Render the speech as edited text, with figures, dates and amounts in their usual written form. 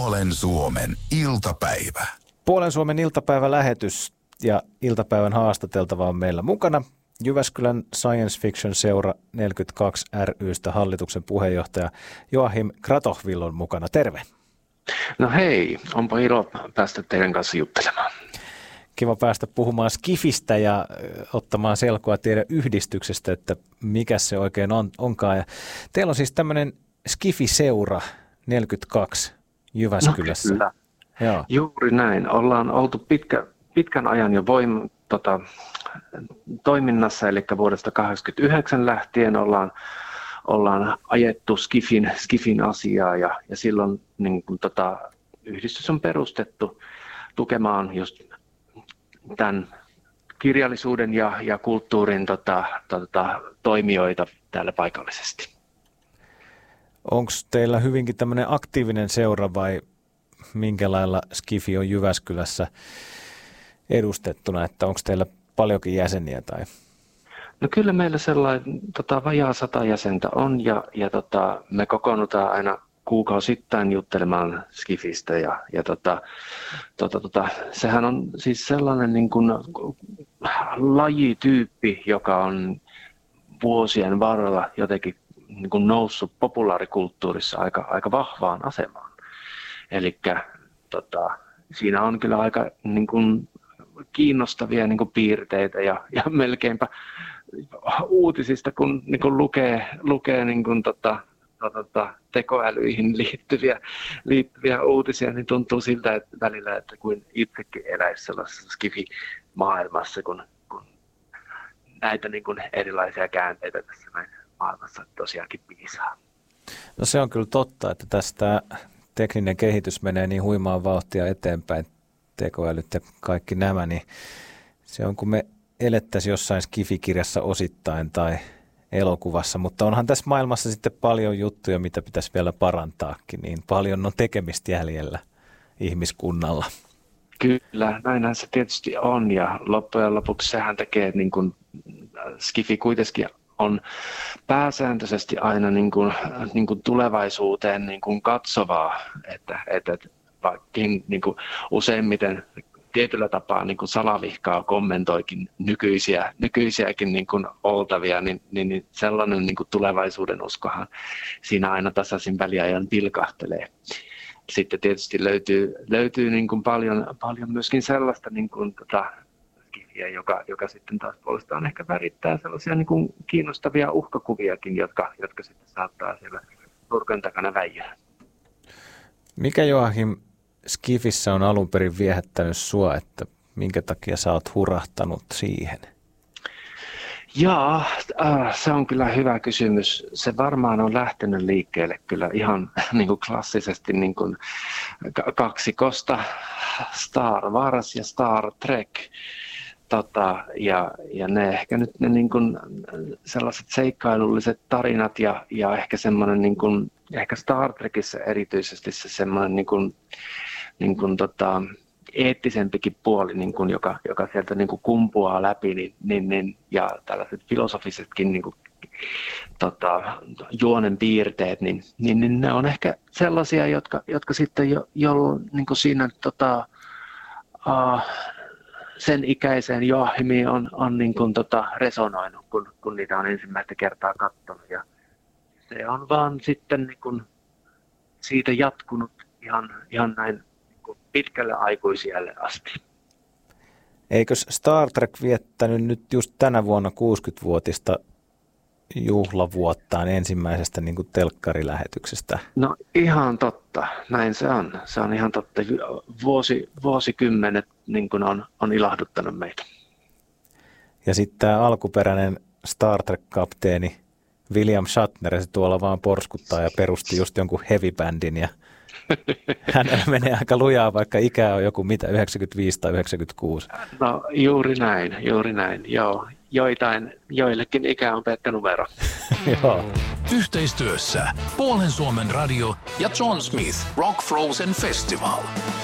Puolen Suomen iltapäivä. Puolen Suomen iltapäivälähetys ja iltapäivän haastateltava on meillä mukana. Jyväskylän Science Fiction Seura 42 ry:stä hallituksen puheenjohtaja Joachim Kratochvil on mukana. Terve. No hei, onpa ilo päästä teidän kanssa juttelemaan. Kiva päästä puhumaan Skifistä ja ottamaan selkoa teidän yhdistyksestä, että mikä se oikein onkaan. Ja teillä on siis tämmöinen Skifi-seura 42 Jyväskylässä. No, kyllä. Joo. Juuri näin. Ollaan oltu pitkän ajan jo toiminnassa, eli vuodesta 1989 lähtien ollaan ajettu Skifin asiaa ja silloin niin kun, yhdistys on perustettu tukemaan just tämän kirjallisuuden ja kulttuurin toimijoita täällä paikallisesti. Onko teillä hyvinkin tämmöinen aktiivinen seura vai minkä lailla Skifi on Jyväskylässä edustettuna, että onko teillä paljonkin jäseniä tai? No kyllä meillä sellainen vajaa 100 jäsentä on ja me kokoonnutaan aina kuukausittain juttelemaan Skifistä ja sehän on siis sellainen niin kuin lajityyppi, joka on vuosien varrella jotenkin niin kuin noussut populaarikulttuurissa aika vahvaan asemaan. Eli siinä on kyllä aika niin kuin kiinnostavia niin kuin piirteitä ja melkeinpä uutisista, kun niin kuin lukee niin kuin tekoälyihin liittyviä uutisia, niin tuntuu siltä, että välillä, että kuin itsekin eläisi sellaisessa Skifi-maailmassa, kun näitä niin kuin erilaisia käänteitä tässä maailmassa tosiaankin piisaa. No se on kyllä totta, että tästä tekninen kehitys menee niin huimaan vauhtia eteenpäin, tekoälyt ja kaikki nämä, niin se on kun me elettäisiin jossain Skifi-kirjassa osittain tai elokuvassa, mutta onhan tässä maailmassa sitten paljon juttuja, mitä pitäisi vielä parantaakin, niin paljon on tekemistä jäljellä ihmiskunnalla. Kyllä, näinhän se tietysti on ja loppujen lopuksi sehän tekee, niin kuin Skifi kuitenkin on pääsääntöisesti aina niin kuin tulevaisuuteen niin kuin katsovaa, että vaikkin niin kuin useimmiten tietyllä tapaa niin kuin salavihkaa kommentoikin nykyisiäkin niin kuin oltavia, niin sellainen niin kuin tulevaisuuden uskohan siinä aina tasaisin väliajan pilkahtelee. Sitten tietysti löytyy niin kuin paljon myöskin sellaista niin kuin Skifiä, joka sitten taas puolestaan ehkä värittää sellaisia niin kuin kiinnostavia uhkakuviakin, jotka sitten saattaa siellä nurkan takana väijyä. Mikä Joachim Skifissä on alun perin viehättänyt sua, että minkä takia sä oot hurahtanut siihen? Jaa, se on kyllä hyvä kysymys. Se varmaan on lähtenyt liikkeelle kyllä ihan niin kuin klassisesti niin kuin kaksikosta Star Wars ja Star Trek. Ja ne ehkä nyt ne niin kuin sellaiset seikkailulliset tarinat ja ehkä semmoinen niin kuin ehkä Star Trekissä erityisesti se semmoinen niin kuin eettisempikin puoli, niin kuin, joka sieltä niin kuin kumpuaa läpi, niin, ja tällaiset filosofisetkin niin kuin, juonen piirteet, niin ne on ehkä sellaisia, jotka sitten jo niin kuin siinä sen ikäiseen Joachimiin on niin kuin, resonoinut, kun niitä on ensimmäistä kertaa katsonut. Ja se on vaan sitten niin kuin, siitä jatkunut ihan näin pitkälle aikuisiälle asti. Eikös Star Trek viettänyt nyt just tänä vuonna 60-vuotista juhlavuottaan ensimmäisestä niin kuin telkkarilähetyksestä? No ihan totta, näin se on. Se on ihan totta. Vuosikymmenet niin kuin on ilahduttanut meitä. Ja sitten tämä alkuperäinen Star Trek-kapteeni William Shatner, se tuolla vaan porskuttaa ja perusti just jonkun heavy-bändin ja hänellä menee aika lujaa, vaikka ikä on joku 95 tai 96. No juuri näin, joo. Joillekin ikä on pelkkä numero. Joo. Yhteistyössä Puolen Suomen radio ja John Smith Rock Frozen Festival.